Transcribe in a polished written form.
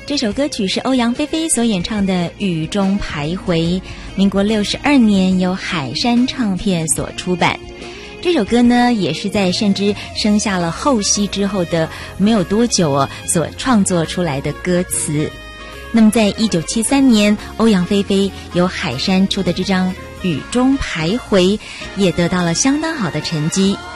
这首歌曲是欧阳菲菲所演唱的《雨中徘徊》，民国62年由海山唱片所出版。这首歌呢，也是在慎之生下了后熙之后的没有多久所创作出来的歌词。那么在1973年，欧阳菲菲由海山出的这张《雨中徘徊》也得到了相当好的成绩。